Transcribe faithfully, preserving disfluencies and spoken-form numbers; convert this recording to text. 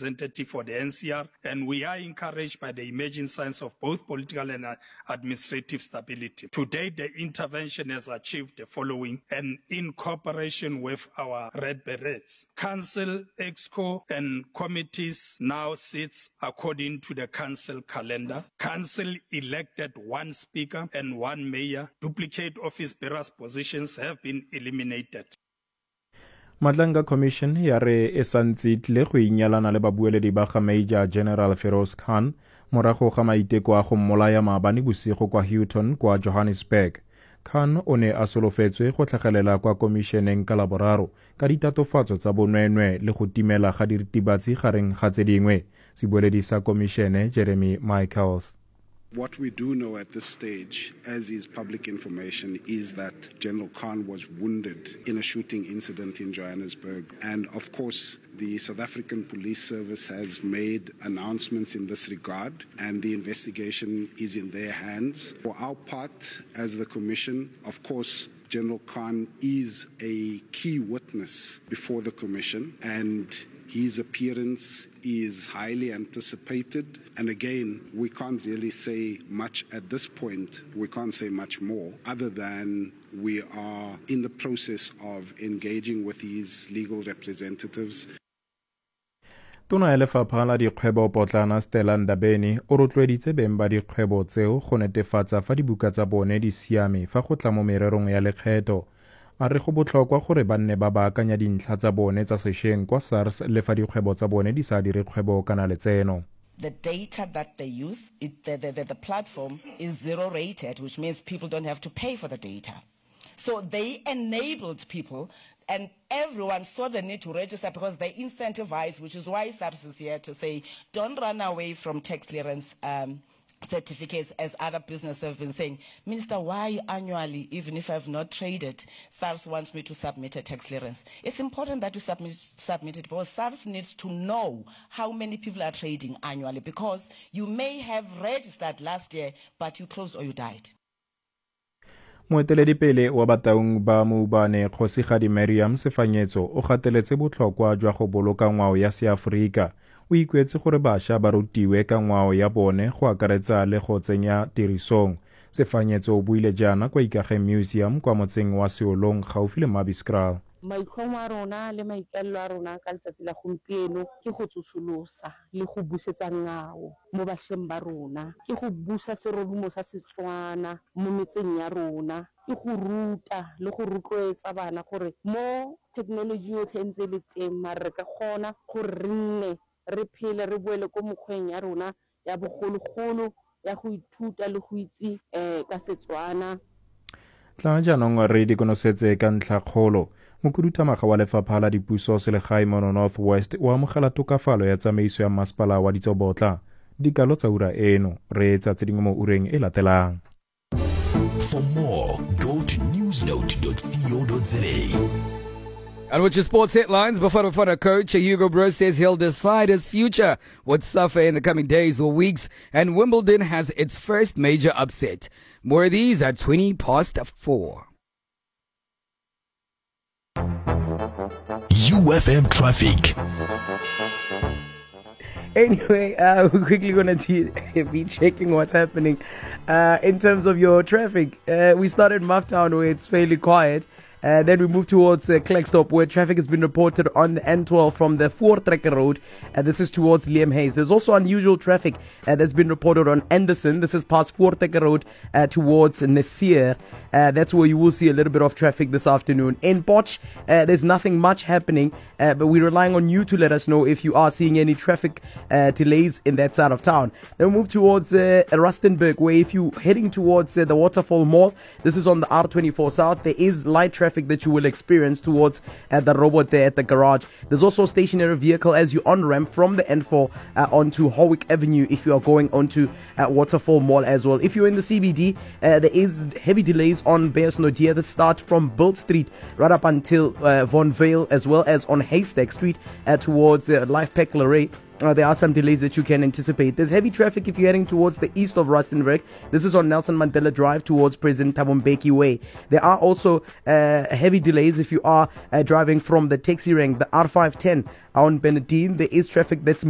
representative for the N C R, and we are encouraged by the emerging signs of both political and administrative stability. To date, the intervention has achieved the following, and in cooperation with our Red Berets, Council, Exco, and committees now sits according to the Council calendar. Council elected one Speaker and one Mayor. Duplicate office bearers' positions have been eliminated. Madlanga Commission ya re e santse tle go inyalana le babueledi ba ga Major General Feroz Khan morago ga maiteko a go mmolaya maabane bosigo kwa Houghton kwa Johannesburg. Khan o ne a solofetswe go tlhagelela kwa komisheneng ka laboraro ka ditatofatso tsa bonwenwe le go timela ga diritibatsi gareng ga tse dingwe. Sebueledi sa komishene Jeremy Michaels. What we do know at this stage, as is public information, is that General Khan was wounded in a shooting incident in Johannesburg. And of course, the South African Police Service has made announcements in this regard, and the investigation is in their hands. For our part, as the Commission, of course, General Khan is a key witness before the Commission, and his appearance is highly anticipated. And again, we can't really say much at this point. We can't say much more other than we are in the process of engaging with his legal representatives. Tona ya lefapha la dikgwebo potlana Stella Ndabeni o rotloeditse beng ba dikgwebo tseo go netefatsa fa dibuka tsa bone di siame fa go tla mo mererong ya lekgetho. A re go botlhokwa gore ba nne ba baakanya dintlha tsa bone tsa sešeng kwa SARS le fa dikgwebo tsa bone di sa dire kgwebo kana letseno. The data that they use, it, the, the, the platform is zero rated, which means people don't have to pay for the data. So they enabled people, and everyone saw the need to register because they incentivized, which is why SARS is here to say, don't run away from tax clearance um, certificates, as other businesses have been saying. Minister, why annually, even if I've not traded, SARS wants me to submit a tax clearance? It's important that you submit, submit it because SARS needs to know how many people are trading annually, because you may have registered last year, but you closed or you died. Moeteledipele wa bataung ba Moubane Kgosigadi Mariam Sefanyetso o gateletse botlhokwa jwa go boloka ngwao ya Seafrika. O ikwetse gore bašwa ba rutiwe ka ngwao ya bone go akaretsa le go tsenya tirisong. Sefanyetso o buile jaana kwa Ikageng Museum kwa motseng wa Seolong gaufi le Mabiskral. Maitlhomo a rona le maikaelelo a rona ka letsatsi la gompieno ke go tsosolosa le go busetsa ngwao mo bašweng ba rona, ke go busa serodumo sa Setswana mo metseng ya rona, ke go ruta le go rotloetsa bana gore mo technology yotlhe ntse le teng mare re ka kgona gore re nne re phele re boele ko mokgweng ya rona ya bogologolo ya go ithuta le go itse um ka Setswana. Tla jaanong re di konosetse ka ntlhakgolo. Mokhuduthamaga wa lefapha la dipuso selegae mono North West o amogela tokafalo ya tsamaiso ya masepala wa Ditsobotla. Dikalo tsa ura eno re etsa tse dingwe mo ureng e latelang. For more, go to newsnote dot co dot za. And with your sports headlines, Bafana Bafana coach Hugo Broos says he'll decide his future with SAFA in the coming days or weeks, and Wimbledon has its first major upset. More of these at twenty past four. U F M traffic. Anyway, uh, we're quickly going to be checking what's happening uh, in terms of your traffic. Uh, we started Mufftown where it's fairly quiet. Uh, then we move towards uh, Klerksdorp, where traffic has been reported on the N twelve from the Voortrekker Road. Uh, this is towards Liam Hayes. There's also unusual traffic uh, that's been reported on Anderson. This is past Voortrekker Road uh, towards Nesier. Uh, that's where you will see a little bit of traffic this afternoon. In Potch, uh, there's nothing much happening, uh, but we're relying on you to let us know if you are seeing any traffic uh, delays in that side of town. Then we move towards uh, Rustenburg, where if you're heading towards uh, the Waterfall Mall, this is on the R twenty-four South. There is light traffic that you will experience towards uh, the robot there at the garage. There's also a stationary vehicle as you on-ramp from the N four uh, onto Howick Avenue if you are going onto uh, Waterfall Mall as well. If you're in the C B D, uh, there is heavy delays on Bears Nodia that start from Bill Street right up until uh, Von Vale, as well as on Haystack Street uh, towards uh, Life Pack Luray. Uh, there are some delays that you can anticipate. There's heavy traffic if you're heading towards the east of Rustenburg. This is on Nelson Mandela Drive towards President Thabo Mbeki Way. There are also uh, heavy delays if you are uh, driving from the taxi rank, the R five ten on Benedine. There is traffic that's